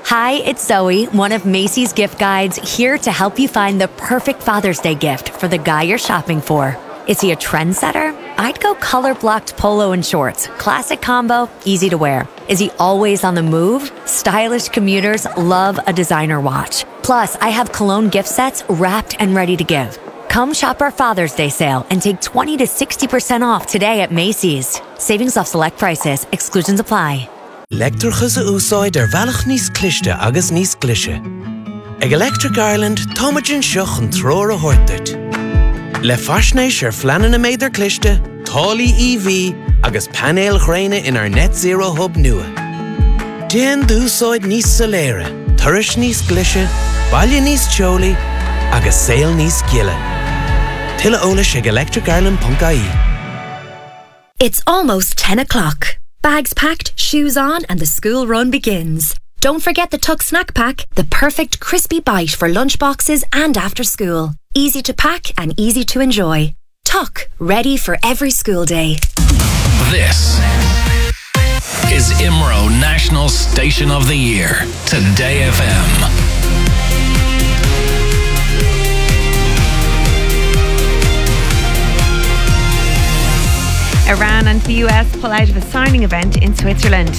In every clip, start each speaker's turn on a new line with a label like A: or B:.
A: Hi, it's Zoe, one of Macy's gift guides, here to help you find the perfect Father's Day gift for the guy you're shopping for. Is he a trendsetter? I'd go color-blocked polo and shorts. Classic combo, easy to wear. Is he always on the move? Stylish commuters love a designer watch. Plus, I have cologne gift sets wrapped and ready to give. Come shop our Father's Day sale and take 20 to 60% off today at Macy's. Savings off select prices. Exclusions apply.
B: Lecturchas a úsáid veilach níos cliste agus níos clise. Ag Electric Ireland, Tomagin Shuch an Tróra Hortit. Le fasnéis flanan a méidir cliste, Tálaí EV agus panel chréine in our net zero hub nua. Déan dúsáid níos saléire, turis níos clise, baile níos teolaí agus saol níos gile. Tilla ólas ag electricireland.ie.
C: It's almost 10 o'clock. Bags packed, shoes on, and the school run begins. Don't forget the Tuck Snack Pack, the perfect crispy bite for lunchboxes and after school. Easy to pack and easy to enjoy. Tuck, ready for every school day.
D: This is IMRO National Station of the Year, Today FM.
E: Iran and the US pull out of a signing event in Switzerland.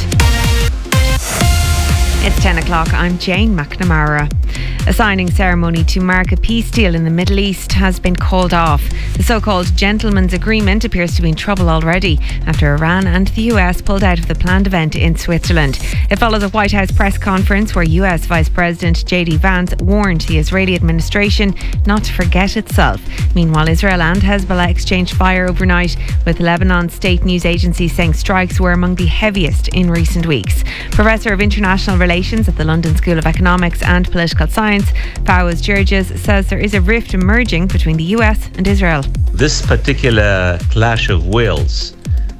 E: It's 10 o'clock. I'm Jane McNamara. A signing ceremony to mark a peace deal in the Middle East has been called off. The so-called gentleman's agreement appears to be in trouble already after Iran and the US pulled out of the planned event in Switzerland. It follows a White House press conference where US Vice President J.D. Vance warned the Israeli administration not to forget itself. Meanwhile, Israel and Hezbollah exchanged fire overnight, with Lebanon's state news agency saying strikes were among the heaviest in recent weeks. Professor of International Relations at the London School of Economics and Political Science, Fawaz Georges, says there is a rift emerging between the US and Israel.
F: This particular clash of wills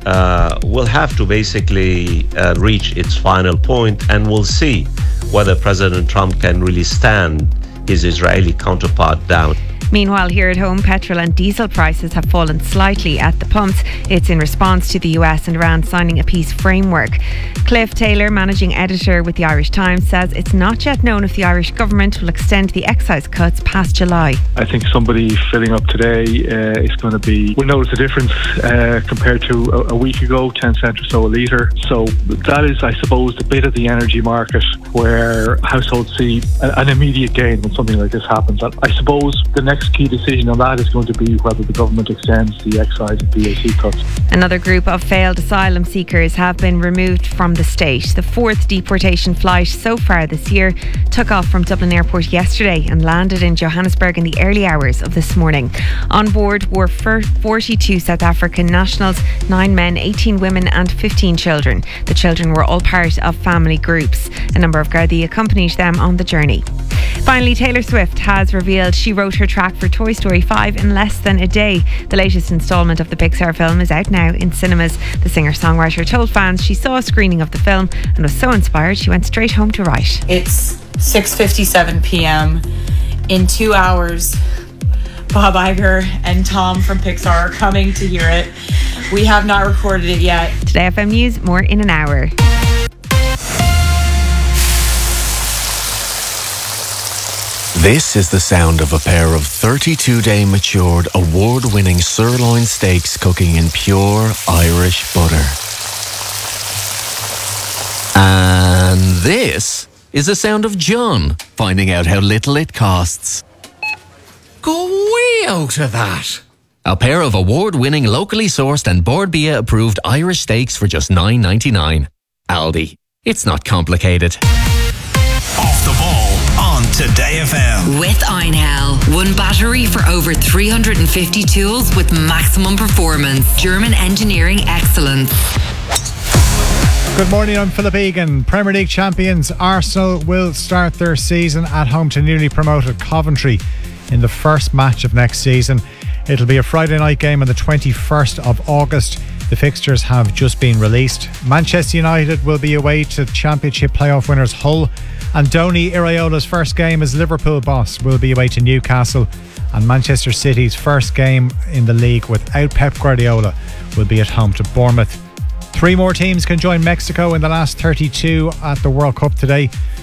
F: will have to basically reach its final point, and we'll see whether President Trump can really stand his Israeli counterpart down.
E: Meanwhile, here at home, petrol and diesel prices have fallen slightly at the pumps. It's in response to the US and Iran signing a peace framework. Cliff Taylor, managing editor with the Irish Times, says it's not yet known if the Irish government will extend the excise cuts past July.
G: I think somebody filling up today is going to will notice a difference compared to a week ago, 10 cents or so a litre. So that is, I suppose, the bit of the energy market where households see an immediate gain when something like this happens. I suppose the next key decision on that is going to be whether the government extends the excise and VAT cuts.
E: Another group of failed asylum seekers have been removed from the state. The fourth deportation flight so far this year took off from Dublin Airport yesterday and landed in Johannesburg in the early hours of this morning. On board were 42 South African nationals, 9 men, 18 women and 15 children. The children were all part of family groups. A number of Gardaí accompanied them on the journey. Finally, Taylor Swift has revealed she wrote her track for Toy Story 5 in less than a day. The latest instalment of the Pixar film is out now in cinemas. The singer-songwriter told fans she saw a screening of the film and was so inspired she went straight home to write.
H: It's 6:57 p.m. In 2 hours, Bob Iger and Tom from Pixar are coming to hear it. We have not recorded it yet.
E: Today FM News, more in an hour.
I: This is the sound of a pair of 32-day matured, award-winning sirloin steaks cooking in pure Irish butter. And this is the sound of John finding out how little it costs. Go way out of that! A pair of award-winning, locally sourced and Bord Bia approved Irish steaks for just $9.99. Aldi. It's not complicated.
D: Off the ball on Today FM.
J: With Einhell. One battery for over 350 tools with maximum performance. German engineering excellence.
K: Good morning, I'm Philip Egan. Premier League champions Arsenal will start their season at home to newly promoted Coventry in the first match of next season. It'll be a Friday night game on the 21st of August. The fixtures have just been released. Manchester United will be away to Championship playoff winners Hull, and Donny Iraola's first game as Liverpool boss will be away to Newcastle, and Manchester City's first game in the league without Pep Guardiola will be at home to Bournemouth. 3 more teams can join Mexico in the last 32 at the World Cup today.